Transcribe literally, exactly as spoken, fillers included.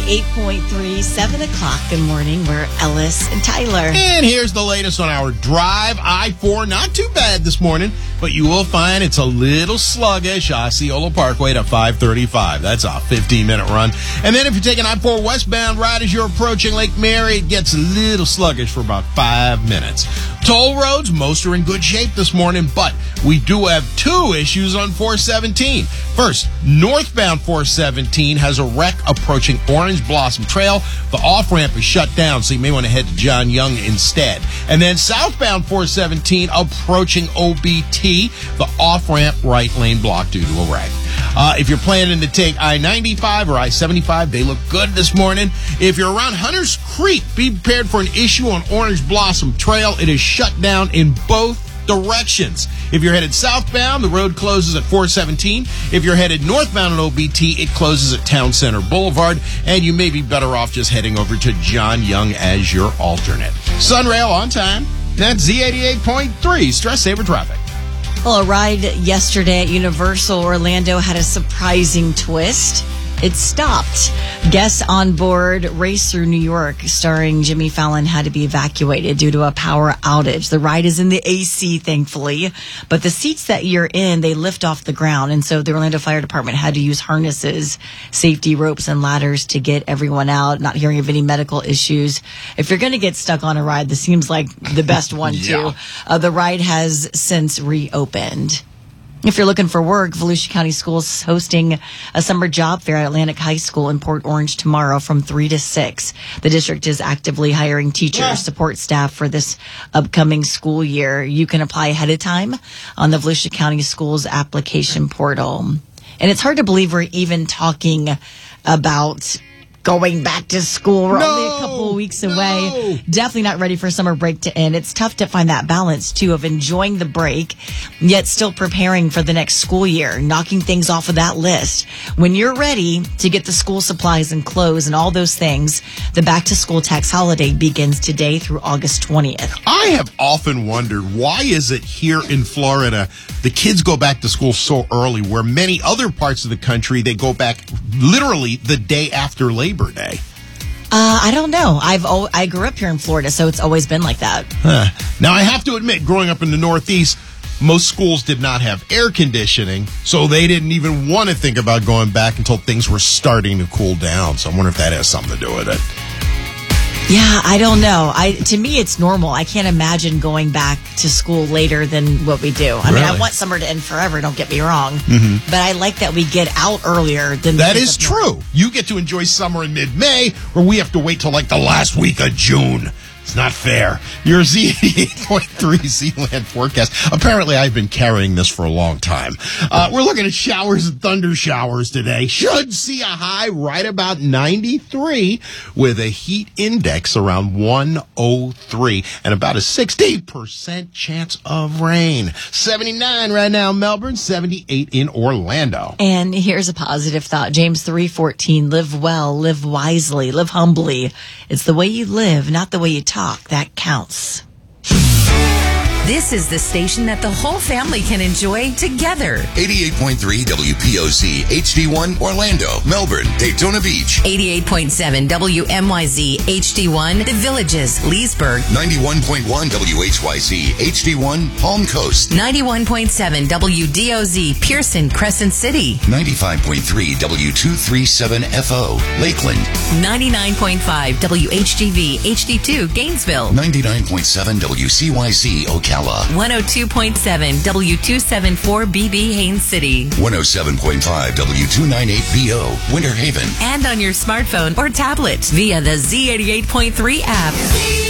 eighty-eight point three, seven o'clock. Good morning. We're Ellis and Tyler. And here's the latest on our drive. I four, not too bad this morning, but you will find it's a little sluggish. Osceola Parkway to five thirty-five. That's a fifteen-minute run. And then if you're taking I four westbound right as you're approaching Lake Mary, it gets a little sluggish for about five minutes. Toll roads, most are in good shape this morning, but we do have two issues on four seventeen. First, northbound four seventeen has a wreck approaching Orange Blossom Trail. The off-ramp is shut down, so you may want to head to John Young instead. And then southbound four seventeen approaching O B T, the off-ramp right lane blocked due to a wreck. Uh, if you're planning to take I ninety-five or I seventy-five, they look good this morning. If you're around Hunters Creek, be prepared for an issue on Orange Blossom Trail. It is shut down in both directions. If you're headed southbound, the road closes at four seventeen. If you're headed northbound at O B T, it closes at Town Center Boulevard, and you may be better off just heading over to John Young as your alternate. Sunrail on time. That's Z eighty-eight point three, Stress Saver Traffic. Well, a ride yesterday at Universal Orlando had a surprising twist. It stopped. Guests on board Race Through New York, starring Jimmy Fallon, had to be evacuated due to a power outage. The ride is in the A C, thankfully, but the seats that you're in, they lift off the ground, and so the Orlando Fire Department had to use harnesses, safety ropes, and ladders to get everyone out, not hearing of any medical issues. If you're going to get stuck on a ride, this seems like the best one, yeah. too. Uh, the ride has since reopened. If you're looking for work, Volusia County Schools is hosting a summer job fair at Atlantic High School in Port Orange tomorrow from three to six. The district is actively hiring teachers, yeah. support staff for this upcoming school year. You can apply ahead of time on the Volusia County Schools application portal. And it's hard to believe we're even talking about going back to school. We're no, only a couple of weeks away. No. Definitely not ready for summer break to end. It's tough to find that balance, too, of enjoying the break, yet still preparing for the next school year, knocking things off of that list. When you're ready to get the school supplies and clothes and all those things, the back-to-school tax holiday begins today through August twentieth. I have often wondered, why is it here in Florida the kids go back to school so early, where many other parts of the country, they go back literally the day after Labor Day? Uh, I don't know. I've o- I grew up here in Florida, so it's always been like that. Huh. Now, I have to admit, growing up in the Northeast, most schools did not have air conditioning, so they didn't even want to think about going back until things were starting to cool down. So I wonder if that has something to do with it. Yeah, I don't know. I to me, it's normal. I can't imagine going back to school later than what we do. I really? mean, I want summer to end forever, don't get me wrong. Mm-hmm. But I like that we get out earlier than That is true. You get to enjoy summer in mid-May, where we have to wait till like the last week of June. It's not fair. Your Z eighty-eight point three Zealand forecast. Apparently, I've been carrying this for a long time. Uh, we're looking at showers and thunder showers today. Should see a high right about ninety-three with a heat index around one oh three and about a sixty percent chance of rain. seventy-nine right now in Melbourne, seventy-eight in Orlando. And here's a positive thought. James three fourteen, live well, live wisely, live humbly. It's the way you live, not the way you talk. That counts. This is the station that the whole family can enjoy together. eighty-eight point three W P O C H D one Orlando, Melbourne, Daytona Beach. eighty-eight point seven W M Y Z H D one The Villages, Leesburg. ninety-one point one W H Y C H D one Palm Coast. ninety-one point seven W D O Z Pearson, Crescent City. ninety-five point three W two thirty-seven F O Lakeland. ninety-nine point five W H G V H D two Gainesville. ninety-nine point seven W C Y C Ocala. one oh two point seven W two seventy-four B B Haines City. one oh seven point five W two ninety-eight B O Winter Haven. And on your smartphone or tablet via the Z eighty-eight point three app.